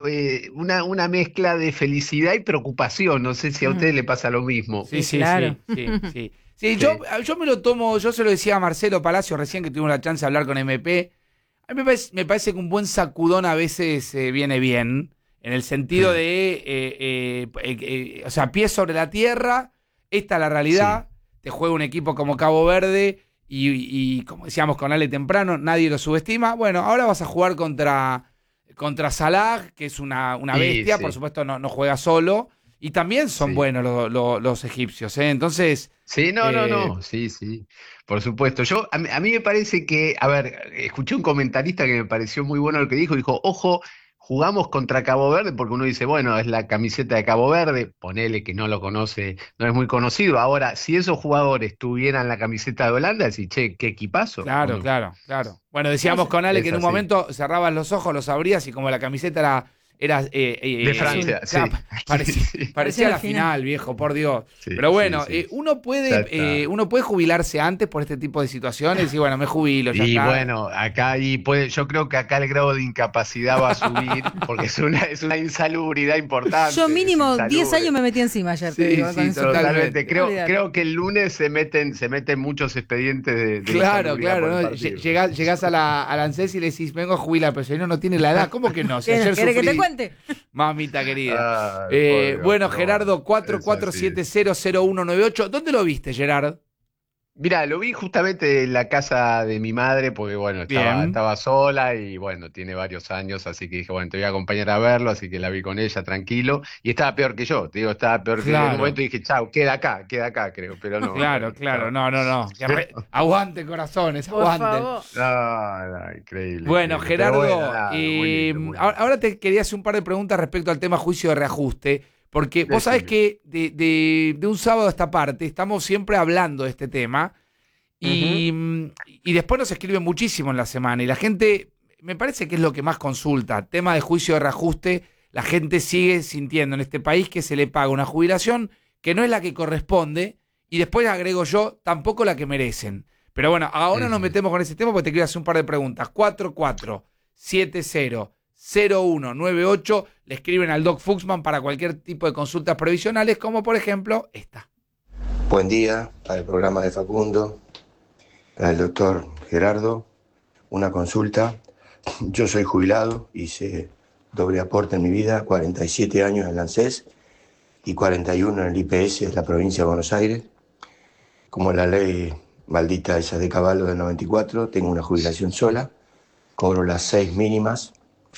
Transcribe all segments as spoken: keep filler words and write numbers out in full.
eh, una, una mezcla de felicidad y preocupación. No sé si a ustedes le pasa lo mismo. Sí, sí, claro. sí, sí, sí. Sí, Sí. yo, yo me lo tomo, yo se lo decía a Marcelo Palacio recién que tuvimos la chance de hablar con M P. A mí me parece, me parece que un buen sacudón a veces eh, viene bien, en el sentido Sí. de, eh, eh, eh, eh, o sea, pies sobre la tierra, esta es la realidad, te juega un equipo como Cabo Verde y, y como decíamos con Ale temprano, nadie lo subestima. Bueno, ahora vas a jugar contra, contra Salah, que es una, una Sí, bestia, sí. por supuesto no, no juega solo, y también son Sí. buenos lo- lo- los egipcios, ¿eh? Entonces... Sí, no, no, eh, no, sí, sí, por supuesto. Yo, a mí, a mí me parece que, a ver, escuché un comentarista que me pareció muy bueno lo que dijo, dijo, ojo, jugamos contra Cabo Verde, porque uno dice, bueno, es la camiseta de Cabo Verde, ponele que no lo conoce, no es muy conocido. Ahora, si esos jugadores tuvieran la camiseta de Holanda, decís, che, qué equipazo, ¿o Claro, no? claro, claro. Bueno, decíamos con Ale que Es en un así. momento cerrabas los ojos, los abrías y como la camiseta era, era eh, De eh, Francia, eh, sí. claro, parecía, Sí, sí, parecía la la final, final. viejo, por Dios. sí, Pero bueno, sí, eh, sí. uno Ya puede eh, está. uno puede jubilarse antes por este tipo de situaciones y bueno, me jubilo, ya Y está. bueno, acá y puede, yo creo que acá el grado de incapacidad va a subir porque es una, es una insalubridad Yo importante, es mínimo diez años insalubre. me metí encima ayer, te Sí, digo, con sí, eso. Totalmente. totalmente. Creo, Olvídate. creo que el lunes se meten, se meten muchos expedientes de, de Claro, insalubridad claro, por el ¿no? Lle- partido. Llegás, llegás a la, a la ANSES y le decís, vengo a jubilar, pero si no, no tiene la edad. ¿Cómo que no? Si ¿Querés ayer querés que te sufrí. cuente? Mamita querida. Ay, Eh, por Dios, bueno, pero Gerardo, bueno, cuatro es cuatro así. siete cero cero uno nueve ocho. ¿Dónde lo viste, Gerard? Mira, lo vi justamente en la casa de mi madre, porque bueno, estaba, Bien. estaba sola y bueno, tiene varios años, así que dije, bueno, te voy a acompañar a verlo, así que la vi con ella tranquilo, y estaba peor que yo, te digo, estaba peor que yo. En un Claro, momento dije, chao, queda acá, queda acá, creo, pero no, claro, bueno, claro. estaba. No, no, no. Que re- Aguante, corazones, Por aguanten. favor. No, no, increíble, Bueno, increíble. Pero bueno, Gerardo, nada, muy eh, lindo, muy ahora lindo. ahora te quería hacer un par de preguntas respecto al tema juicio de reajuste, porque vos sabés Decime. que de, de- de un sábado a esta parte estamos siempre hablando de este tema. Ujú. Y, mm, y después nos escriben muchísimo en la semana y la gente, me parece que es lo que más consulta, tema de juicio de reajuste, la gente sigue sintiendo en este país que se le paga una jubilación que no es la que corresponde y después agrego yo, tampoco la que merecen. Pero bueno, ahora nos Ujú. metemos con ese tema porque te quiero hacer un par de preguntas. cuatro cuatro siete cero cero uno nueve ocho, le escriben al Doc Fuxman para cualquier tipo de consultas previsionales, como por ejemplo esta. Buen día para el programa de Facundo, para el doctor Gerardo. Una consulta. Yo soy jubilado, hice doble aporte en mi vida, cuarenta y siete años en la ANSES y cuarenta y uno en el I P S de la provincia de Buenos Aires. Como la ley maldita esa de Caballo del noventa y cuatro, tengo una jubilación sola, cobro las seis mínimas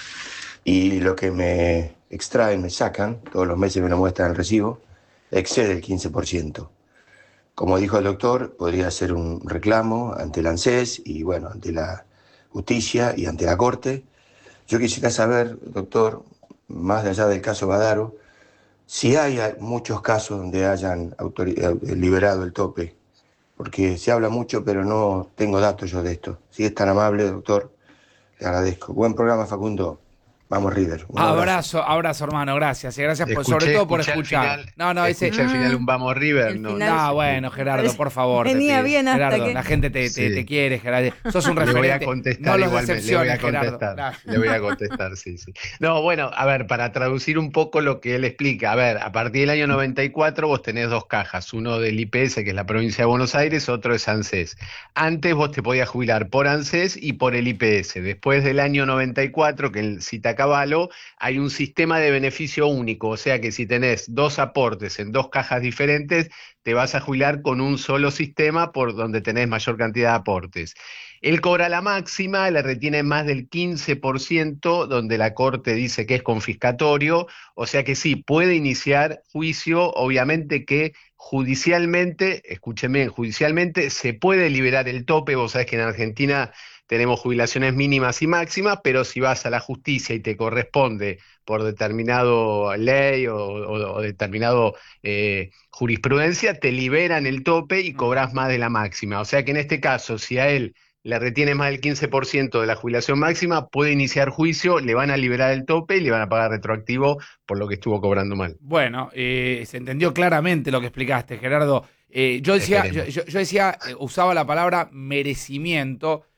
y lo que me extraen, me sacan, todos los meses me lo muestran el recibo, excede el quince por ciento. Como dijo el doctor, podría hacer un reclamo ante el ANSES y, bueno, ante la justicia y ante la corte. Yo quisiera saber, doctor, más allá del caso Badaro, si hay muchos casos donde hayan autori- eh, liberado el tope, porque se habla mucho, pero no tengo datos yo de esto. Si es tan amable, doctor, le agradezco. Buen programa, Facundo. Vamos, River. Un abrazo. Abrazo, abrazo, hermano, gracias. Y gracias por, sobre Escuché, todo por escuché al escuchar. final, No, no, ese. escuché al final un Mm, Vamos River, el no, final no No, sé qué. bueno, Gerardo, parece- por favor, te venía pido. bien hasta Gerardo, que... la gente te, te, Sí. te quiere, Gerardo. Sos un Le voy a referente. contestar No los igualmente, le voy a decepciones, Gerardo. contestar, Claro. le voy a contestar, sí, sí. No, bueno, a ver, para traducir un poco lo que él explica, a ver, a partir del año noventa y cuatro vos tenés dos cajas, uno del I P S, que es la provincia de Buenos Aires, otro es ANSES. Antes vos te podías jubilar por ANSES y por el I P S. Después del año noventa y cuatro, que él cita Cavallo, hay un sistema de beneficio único, o sea que si tenés dos aportes en dos cajas diferentes, te vas a jubilar con un solo sistema por donde tenés mayor cantidad de aportes. Él cobra la máxima, le retiene más del quince por ciento, donde la Corte dice que es confiscatorio, o sea que sí, puede iniciar juicio, obviamente que judicialmente, escúcheme, judicialmente se puede liberar el tope, vos sabés que en Argentina tenemos jubilaciones mínimas y máximas, pero si vas a la justicia y te corresponde por determinado ley o, o, o determinado eh, jurisprudencia, te liberan el tope y Mm. cobras más de la máxima. O sea que en este caso, si a él le retiene más del quince por ciento de la jubilación máxima, puede iniciar juicio, le van a liberar el tope y le van a pagar retroactivo por lo que estuvo cobrando mal. Bueno, eh, se entendió claramente lo que explicaste, Gerardo. Eh, yo decía, yo, Esperemos. yo- yo decía, eh, usaba la palabra merecimiento,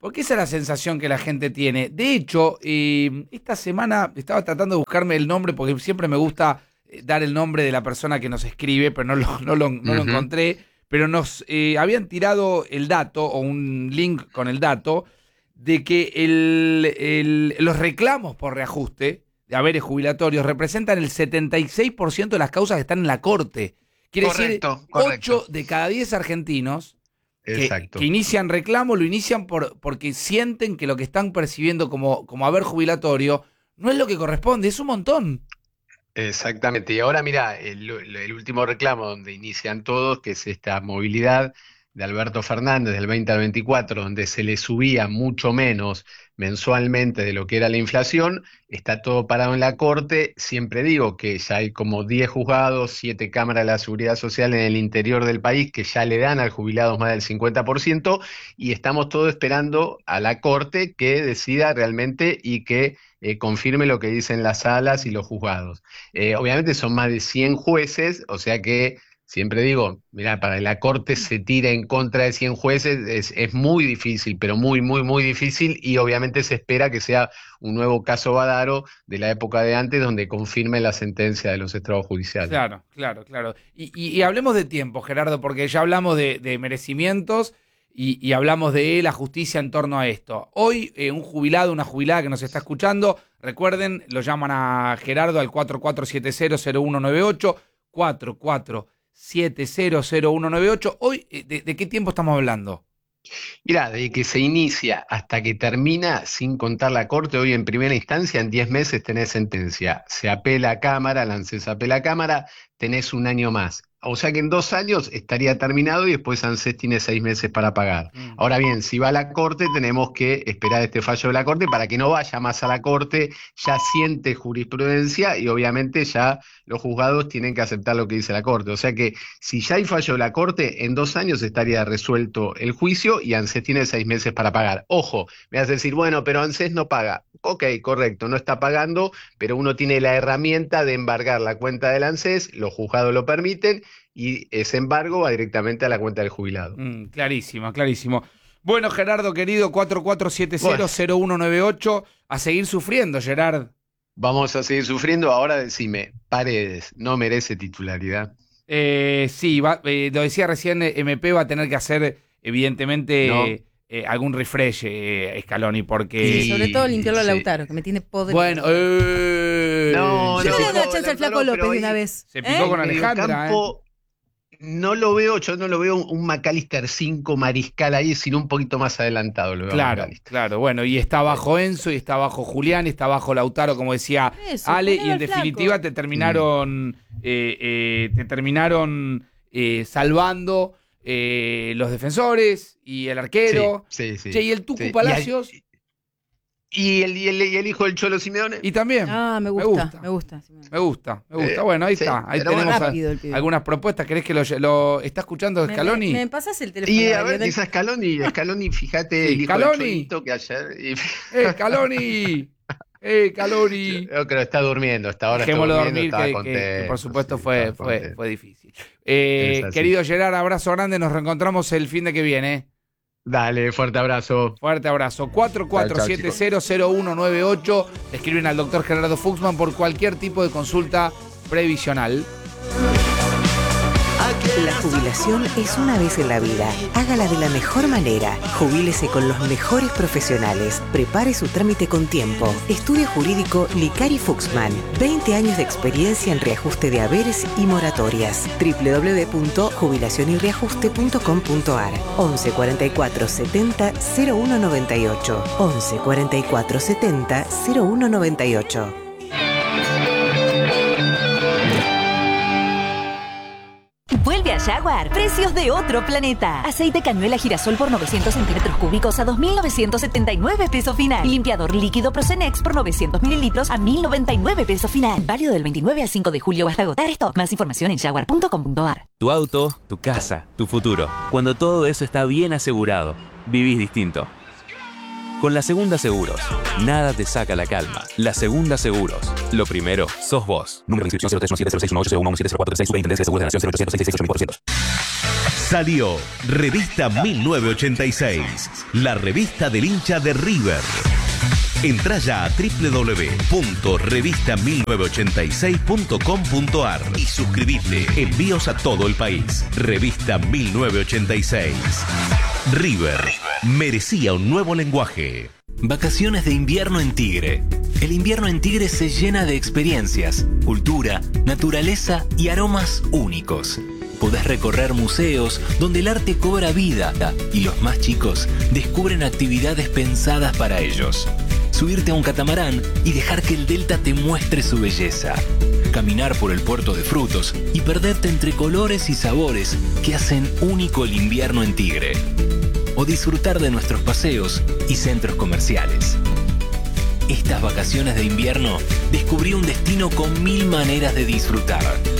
Porque esa es la sensación que la gente tiene. De hecho, eh, esta semana estaba tratando de buscarme el nombre, porque siempre me gusta dar el nombre de la persona que nos escribe, pero no lo, no lo, no uh-huh. lo encontré. Pero nos eh, habían tirado el dato, o un link con el dato, de que el, el, los reclamos por reajuste de haberes jubilatorios representan el setenta y seis por ciento de las causas que están en la Corte. Quiere correcto, decir, correcto. ocho de cada diez argentinos que, Exacto. que inician reclamo, lo inician por, porque sienten que lo que están percibiendo como, como haber jubilatorio no es lo que corresponde, es un montón. Exactamente. Y ahora mira, el, el último reclamo donde inician todos, que es esta movilidad de Alberto Fernández del veinte al veinticuatro, donde se le subía mucho menos mensualmente de lo que era la inflación, está todo parado en la Corte. Siempre digo que ya hay como diez juzgados, siete cámaras de la Seguridad Social en el interior del país que ya le dan al jubilado más del cincuenta por ciento, y estamos todos esperando a la Corte que decida realmente y que eh, confirme lo que dicen las salas y los juzgados. Eh, obviamente son más de cien jueces, o sea que siempre digo, mira, para que la Corte se tire en contra de cien jueces es, es muy difícil, pero muy, muy, muy difícil, y obviamente se espera que sea un nuevo caso Badaro de la época de antes donde confirme la sentencia de los estrados judiciales. Claro, claro, claro. Y, y, y hablemos de tiempo, Gerardo, porque ya hablamos de, de merecimientos y, y hablamos de la justicia en torno a esto. Hoy eh, un jubilado, una jubilada que nos está escuchando, recuerden, lo llaman a Gerardo al cuatro cuatro siete cero cero uno nueve ocho, cuatro cuatro siete cero cero uno nueve ocho. Hoy, ¿de, de qué tiempo estamos hablando? Mira, de que se inicia hasta que termina, sin contar la Corte, hoy en primera instancia, en diez meses tenés sentencia. Se apela a Cámara, la ANSES apela a Cámara, tenés un año más. O sea que en dos años estaría terminado y después ANSES tiene seis meses para pagar. Mm. Ahora bien, si va a la Corte, tenemos que esperar este fallo de la Corte para que no vaya más a la Corte, ya siente jurisprudencia y obviamente ya los juzgados tienen que aceptar lo que dice la Corte. O sea que si ya hay fallo de la Corte, en dos años estaría resuelto el juicio y ANSES tiene seis meses para pagar. Ojo, me vas a decir, bueno, pero ANSES no paga. Ok, correcto, no está pagando, pero uno tiene la herramienta de embargar la cuenta del ANSES, los juzgados lo permiten, y ese embargo va directamente a la cuenta del jubilado. Mm, clarísimo, clarísimo. Bueno, Gerardo, querido, cuatro cuatro siete cero cero uno nueve ocho, a seguir sufriendo, Gerard. Vamos a seguir sufriendo. Ahora decime, Paredes, ¿no merece titularidad? Eh, sí, va, eh, lo decía recién, M P va a tener que hacer, evidentemente, no. eh, algún refresh, eh, Scaloni, porque... Sí, sobre todo limpiarlo a Lautaro, que me tiene podrido. Bueno, eh... No, yo no, le doy una no, chance al Flaco López de una vez. Se picó ¿eh? con Alejandra, campo, ¿eh? No lo veo, yo no lo veo un McAllister cinco Mariscal ahí, sino un poquito más adelantado. Lo veo claro, claro, bueno, y está bajo Enzo, y está bajo Julián, y está bajo Lautaro, como decía Eso, Ale, y en definitiva flaco. te terminaron, mm. eh, eh, te terminaron eh, salvando eh, los defensores y el arquero. Sí, sí, sí. Che, y el Tucu sí. Palacios. Y, ¿Y el, y, el, ¿Y el hijo del Cholo Simeone? Y también. Ah, me gusta, me gusta. Me gusta, me gusta. Me gusta. Eh, bueno, ahí sí, está. Ahí tenemos a, algunas propuestas. ¿Querés que lo, lo está escuchando Scaloni? Me, me pasás el teléfono. Y a ver, quizás Scaloni, Scaloni, fíjate, sí, el hijo Scaloni. del Cholito que ayer... Y... ¡Eh, Scaloni! ¡Eh, Scaloni! Yo creo que está durmiendo, hasta ahora Dejémoslo está durmiendo, dormir, que, contento, que, que por supuesto sí, fue, fue, fue difícil. Eh, querido Gerard, abrazo grande, nos reencontramos el fin de que viene. Dale, fuerte abrazo. Fuerte abrazo. cuatro cuatro siete cero cero uno nueve ocho. Escriben al doctor Gerardo Fuchsman por cualquier tipo de consulta previsional. La jubilación es una vez en la vida. Hágala de la mejor manera. Jubílese con los mejores profesionales. Prepare su trámite con tiempo. Estudio jurídico Licari Fuchsman. veinte años de experiencia en reajuste de haberes y moratorias. doble u doble u doble u punto jubilación y reajuste punto com punto a r. once cuarenta y cuatro setenta cero uno noventa y ocho. once cuarenta y cuatro setenta cero uno noventa y ocho. Vuelve a Jaguar. Precios de otro planeta. Aceite cañuela girasol por novecientos centímetros cúbicos a dos mil novecientos setenta y nueve pesos final. Limpiador líquido Procenex por novecientos mililitros a mil noventa y nueve pesos final. Válido del veintinueve al cinco de julio hasta agotar stock. Más información en jaguar punto com punto a r. Tu auto, tu casa, tu futuro. Cuando todo eso está bien asegurado, vivís distinto. Con La Segunda Seguros, nada te saca la calma. La Segunda Seguros. Lo primero, sos vos. Número de inscripción cero tres uno siete cero seis uno ocho cero uno uno siete cero cuatro tres seis. Superintendencia de Seguros de la Nación cero ochocientos seis seis ocho mil cuatrocientos. Salió Revista mil novecientos ochenta y seis, la revista del hincha de River. Entrá ya a doble u doble u doble u punto revista mil novecientos ochenta y seis punto com punto a r y suscribite. Envíos a todo el país. Revista mil novecientos ochenta y seis. River merecía un nuevo lenguaje. Vacaciones de invierno en Tigre. El invierno en Tigre se llena de experiencias, cultura, naturaleza y aromas únicos. Podés recorrer museos donde el arte cobra vida y los más chicos descubren actividades pensadas para ellos. Subirte a un catamarán y dejar que el delta te muestre su belleza. Caminar por el puerto de frutos y perderte entre colores y sabores que hacen único el invierno en Tigre. O disfrutar de nuestros paseos y centros comerciales. Estas vacaciones de invierno descubrí un destino con mil maneras de disfrutar.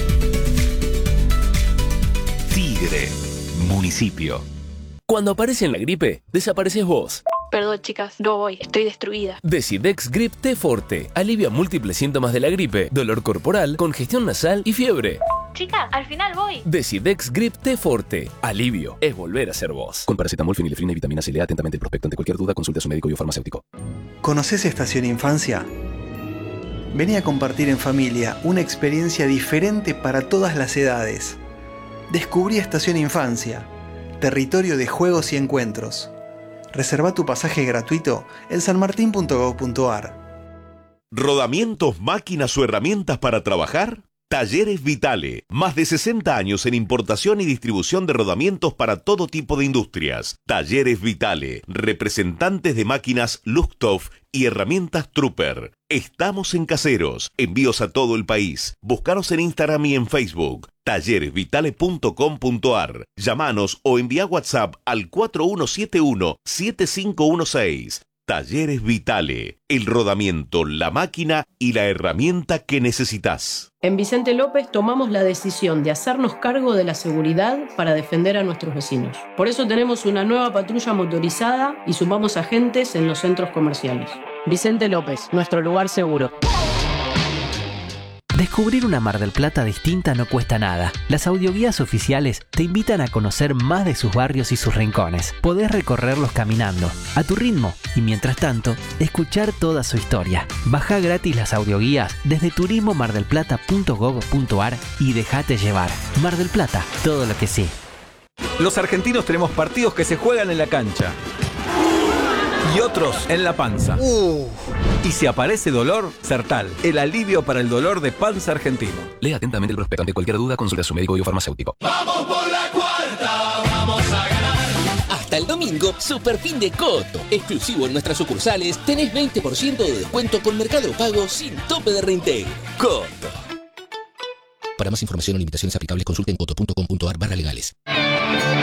Tigre, municipio. Cuando aparece en la gripe, desapareces vos. Perdón, chicas, no voy, estoy destruida. Decidex Grip T Forte alivia múltiples síntomas de la gripe, dolor corporal, congestión nasal y fiebre. Chicas, al final voy. Decidex Grip T Forte. Alivio es volver a ser vos. Con paracetamol, fenilefrina y vitamina C. Lea atentamente el prospecto. Ante cualquier duda, consulte a su médico y o farmacéutico. ¿Conoces Estación Infancia? Vení a compartir en familia una experiencia diferente para todas las edades. Descubrí Estación Infancia, territorio de juegos y encuentros. Reserva tu pasaje gratuito en sanmartin punto gov punto a r. ¿Rodamientos, máquinas o herramientas para trabajar? Talleres Vitale, más de sesenta años en importación y distribución de rodamientos para todo tipo de industrias. Talleres Vitale, representantes de máquinas Luxtoff y herramientas Trooper. Estamos en Caseros, envíos a todo el país. Búscanos en Instagram y en Facebook. talleres vitale punto com punto a r. Llámanos o envía WhatsApp al cuatro uno siete uno siete cinco uno seis. Talleres Vitale, el rodamiento, la máquina y la herramienta que necesitas. En Vicente López tomamos la decisión de hacernos cargo de la seguridad para defender a nuestros vecinos. Por eso tenemos una nueva patrulla motorizada y sumamos agentes en los centros comerciales. Vicente López, nuestro lugar seguro. Descubrir una Mar del Plata distinta no cuesta nada. Las audioguías oficiales te invitan a conocer más de sus barrios y sus rincones. Podés recorrerlos caminando, a tu ritmo, y mientras tanto, escuchar toda su historia. Bajá gratis las audioguías desde turismo mar del plata punto gov punto a r y dejate llevar. Mar del Plata, todo lo que sí. Los argentinos tenemos partidos que se juegan en la cancha y otros en la panza. Uh. Y si aparece dolor, Sertal, el alivio para el dolor de panza argentino. Lea atentamente el prospecto. Ante cualquier duda, consulte a su médico y o farmacéutico. ¡Vamos por la cuarta! ¡Vamos a ganar! Hasta el domingo, super fin de Coto. Exclusivo en nuestras sucursales, tenés veinte por ciento de descuento con Mercado Pago sin tope de reintegro. Coto. Para más información o limitaciones aplicables, consulte en coto punto com punto a r barra legales.